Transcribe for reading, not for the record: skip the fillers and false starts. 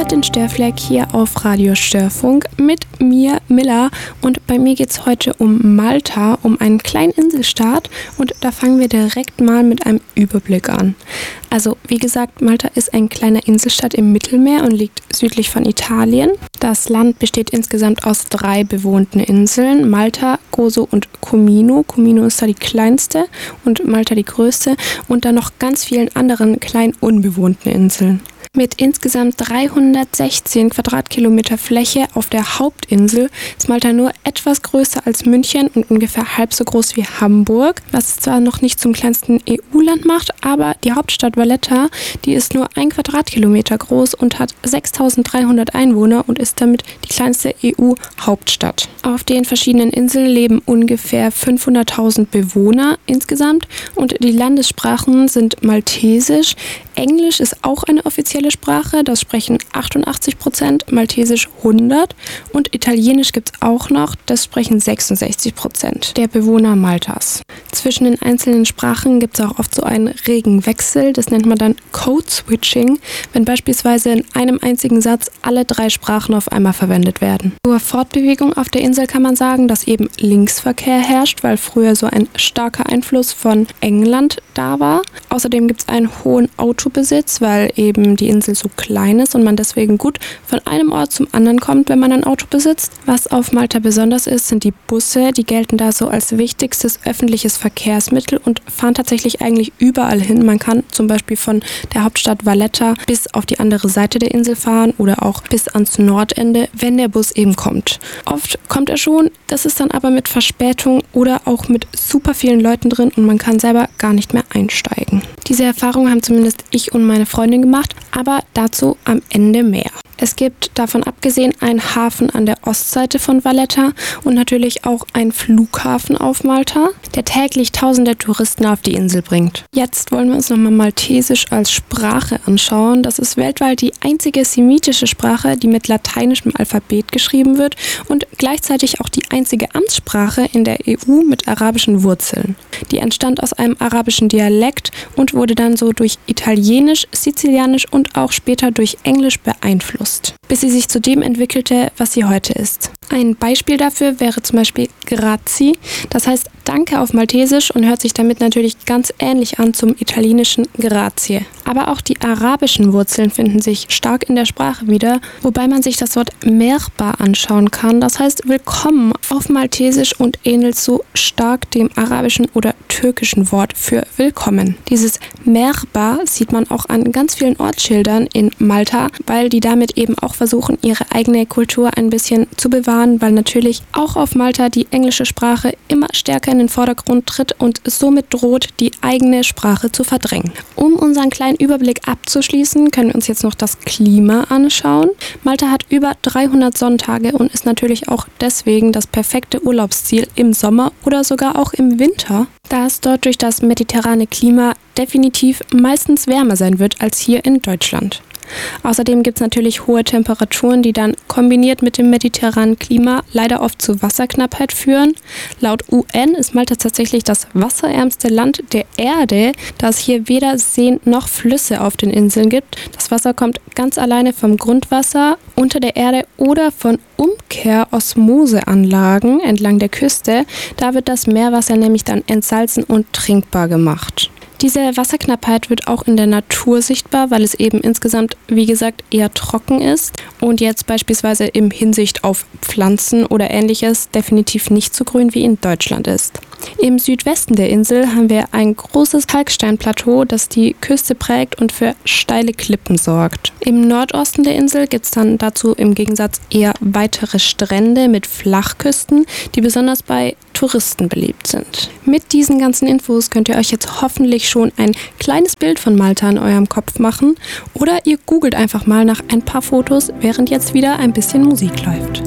Martin Störfleck hier auf Radio Störfunk mit mir, Milla. Und bei mir geht es heute um Malta, um einen kleinen Inselstaat. Und da fangen wir direkt mal mit einem Überblick an. Also, wie gesagt, Malta ist ein kleiner Inselstaat im Mittelmeer und liegt südlich von Italien. Das Land besteht insgesamt aus 3 bewohnten Inseln, Malta, Gozo und Comino. Comino ist da die kleinste und Malta die größte und dann noch ganz vielen anderen kleinen unbewohnten Inseln. Mit insgesamt 316 Quadratkilometer Fläche auf der Hauptinsel ist Malta nur etwas größer als München und ungefähr halb so groß wie Hamburg, was es zwar noch nicht zum kleinsten EU-Land macht, aber die Hauptstadt Valletta, die ist nur 1 Quadratkilometer groß und hat 6.300 Einwohner und ist damit die kleinste EU-Hauptstadt. Auf den verschiedenen Inseln leben ungefähr 500.000 Bewohner insgesamt und die Landessprachen sind Maltesisch. Englisch ist auch eine offizielle Sprache, das sprechen 88%, Maltesisch 100% und Italienisch gibt es auch noch, das sprechen 66% der Bewohner Maltas. Zwischen den einzelnen Sprachen gibt es auch oft so einen regen Wechsel, das nennt man dann Code-Switching, wenn beispielsweise in einem einzigen Satz alle 3 Sprachen auf einmal verwendet werden. Zur Fortbewegung auf der Insel kann man sagen, dass eben Linksverkehr herrscht, weil früher so ein starker Einfluss von England da war. Außerdem gibt es einen hohen Autobesitz, weil eben die Insel so klein ist und man deswegen gut von einem Ort zum anderen kommt, wenn man ein Auto besitzt. Was auf Malta besonders ist, sind die Busse. Die gelten da so als wichtigstes öffentliches Verkehrsmittel und fahren tatsächlich eigentlich überall hin. Man kann zum Beispiel von der Hauptstadt Valletta bis auf die andere Seite der Insel fahren oder auch bis ans Nordende, wenn der Bus eben kommt. Oft kommt er schon, das ist dann aber mit Verspätung oder auch mit super vielen Leuten drin und man kann selber gar nicht mehr einsteigen. Diese Erfahrung haben zumindest ich und meine Freundin gemacht, aber dazu am Ende mehr. Es gibt davon abgesehen einen Hafen an der Ostseite von Valletta und natürlich auch einen Flughafen auf Malta, der täglich tausende Touristen auf die Insel bringt. Jetzt wollen wir uns nochmal Maltesisch als Sprache anschauen. Das ist weltweit die einzige semitische Sprache, die mit lateinischem Alphabet geschrieben wird und gleichzeitig auch die einzige Amtssprache in der EU mit arabischen Wurzeln. Die entstand aus einem arabischen Dialekt und wurde dann so durch Italienisch, Sizilianisch und auch später durch Englisch beeinflusst, bis sie sich zu dem entwickelte, was sie heute ist. Ein Beispiel dafür wäre zum Beispiel Grazie, das heißt Danke auf Maltesisch und hört sich damit natürlich ganz ähnlich an zum italienischen Grazie. Aber auch die arabischen Wurzeln finden sich stark in der Sprache wieder, wobei man sich das Wort Merhaba anschauen kann, das heißt Willkommen auf Maltesisch und ähnelt so stark dem arabischen oder türkischen Wort für Willkommen. Dieses Merhaba sieht man auch an ganz vielen Ortsschildern in Malta, weil die damit eben auch versuchen, ihre eigene Kultur ein bisschen zu bewahren, weil natürlich auch auf Malta die englische Sprache immer stärker in den Vordergrund tritt und somit droht, die eigene Sprache zu verdrängen. Um unseren kleinen Überblick abzuschließen, können wir uns jetzt noch das Klima anschauen. Malta hat über 300 Sonnentage und ist natürlich auch deswegen das perfekte Urlaubsziel im Sommer oder sogar auch im Winter, da es dort durch das mediterrane Klima definitiv meistens wärmer sein wird als hier in Deutschland. Außerdem gibt es natürlich hohe Temperaturen, die dann kombiniert mit dem mediterranen Klima leider oft zu Wasserknappheit führen. Laut UN ist Malta tatsächlich das wasserärmste Land der Erde, da es hier weder Seen noch Flüsse auf den Inseln gibt. Das Wasser kommt ganz alleine vom Grundwasser unter der Erde oder von Umkehr-Osmoseanlagen entlang der Küste. Da wird das Meerwasser nämlich dann entsalzen und trinkbar gemacht. Diese Wasserknappheit wird auch in der Natur sichtbar, weil es eben insgesamt, wie gesagt, eher trocken ist und jetzt beispielsweise in Hinsicht auf Pflanzen oder Ähnliches definitiv nicht so grün wie in Deutschland ist. Im Südwesten der Insel haben wir ein großes Kalksteinplateau, das die Küste prägt und für steile Klippen sorgt. Im Nordosten der Insel gibt es dann dazu im Gegensatz eher weitere Strände mit Flachküsten, die besonders bei Touristen beliebt sind. Mit diesen ganzen Infos könnt ihr euch jetzt hoffentlich schon ein kleines Bild von Malta in eurem Kopf machen oder ihr googelt einfach mal nach ein paar Fotos, während jetzt wieder ein bisschen Musik läuft.